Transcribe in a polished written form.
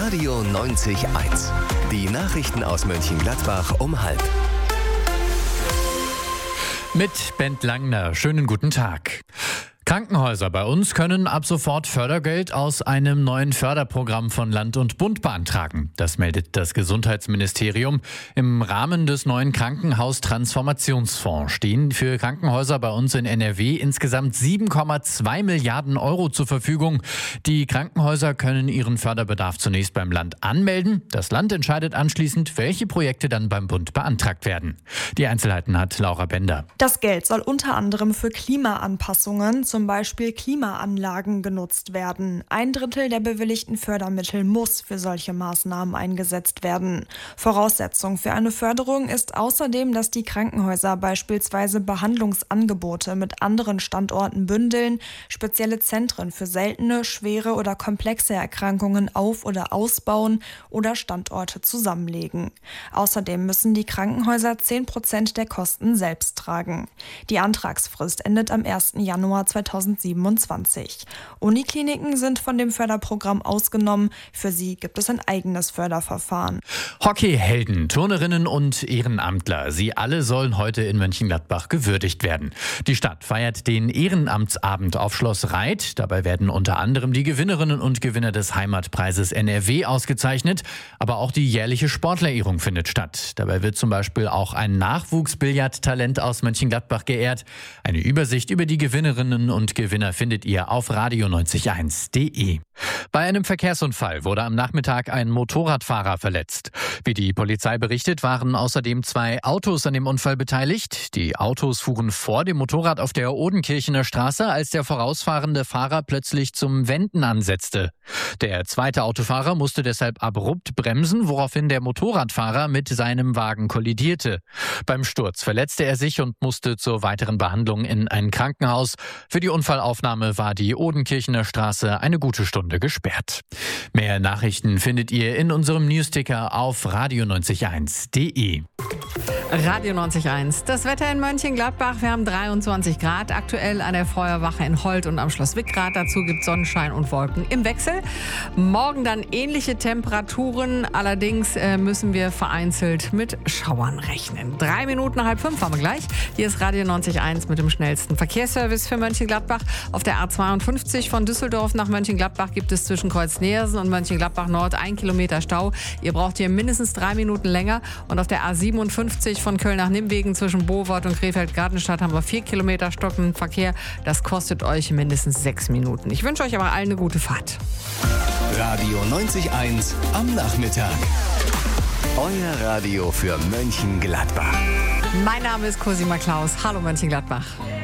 Radio 90.1. Die Nachrichten aus Mönchengladbach um 12:30. Mit Bent Langner. Schönen guten Tag. Krankenhäuser bei uns können ab sofort Fördergeld aus einem neuen Förderprogramm von Land und Bund beantragen. Das meldet das Gesundheitsministerium. Im Rahmen des neuen Krankenhaustransformationsfonds stehen für Krankenhäuser bei uns in NRW insgesamt 7,2 Milliarden Euro zur Verfügung. Die Krankenhäuser können ihren Förderbedarf zunächst beim Land anmelden. Das Land entscheidet anschließend, welche Projekte dann beim Bund beantragt werden. Die Einzelheiten hat Laura Bender. Das Geld soll unter anderem für Klimaanpassungen, zum Beispiel Klimaanlagen, genutzt werden. 1/3 der bewilligten Fördermittel muss für solche Maßnahmen eingesetzt werden. Voraussetzung für eine Förderung ist außerdem, dass die Krankenhäuser beispielsweise Behandlungsangebote mit anderen Standorten bündeln, spezielle Zentren für seltene, schwere oder komplexe Erkrankungen auf- oder ausbauen oder Standorte zusammenlegen. Außerdem müssen die Krankenhäuser 10% der Kosten selbst tragen. Die Antragsfrist endet am 1. Januar 2027. Unikliniken sind von dem Förderprogramm ausgenommen. Für sie gibt es ein eigenes Förderverfahren. Hockeyhelden, Turnerinnen und Ehrenamtler, sie alle sollen heute in Mönchengladbach gewürdigt werden. Die Stadt feiert den Ehrenamtsabend auf Schloss Reit. Dabei werden unter anderem die Gewinnerinnen und Gewinner des Heimatpreises NRW ausgezeichnet. Aber auch die jährliche Sportlerehrung findet statt. Dabei wird zum Beispiel auch ein Nachwuchsbillardtalent aus Mönchengladbach geehrt. Eine Übersicht über die Gewinnerinnen und Gewinner findet ihr auf radio901.de. Bei einem Verkehrsunfall wurde am Nachmittag ein Motorradfahrer verletzt. Wie die Polizei berichtet, waren außerdem 2 Autos an dem Unfall beteiligt. Die Autos fuhren vor dem Motorrad auf der Odenkirchener Straße, als der vorausfahrende Fahrer plötzlich zum Wenden ansetzte. Der zweite Autofahrer musste deshalb abrupt bremsen, woraufhin der Motorradfahrer mit seinem Wagen kollidierte. Beim Sturz verletzte er sich und musste zur weiteren Behandlung in ein Krankenhaus. Für die Unfallaufnahme war die Odenkirchener Straße eine gute Stunde gesperrt. Mehr Nachrichten findet ihr in unserem Newsticker auf radio901.de. Radio 90.1. Das Wetter in Mönchengladbach. Wir haben 23 Grad aktuell an der Feuerwache in Holt und am Schloss Wickrath. Dazu gibt es Sonnenschein und Wolken im Wechsel. Morgen dann ähnliche Temperaturen. Allerdings müssen wir vereinzelt mit Schauern rechnen. 3 Minuten nach 4:30 haben wir gleich. Hier ist Radio 90.1 mit dem schnellsten Verkehrsservice für Mönchengladbach. Auf der A52 von Düsseldorf nach Mönchengladbach gibt es zwischen Kreuz-Neersen und Mönchengladbach Nord 1 Kilometer Stau. Ihr braucht hier mindestens 3 Minuten länger. Und auf der A57 von Köln nach Nimwegen zwischen Bowold und Krefeld-Gartenstadt haben wir 4 Kilometer stockenden Verkehr. Das kostet euch mindestens 6 Minuten. Ich wünsche euch aber allen eine gute Fahrt. Radio 90.1 am Nachmittag. Euer Radio für Mönchengladbach. Mein Name ist Cosima Klaus. Hallo Mönchengladbach.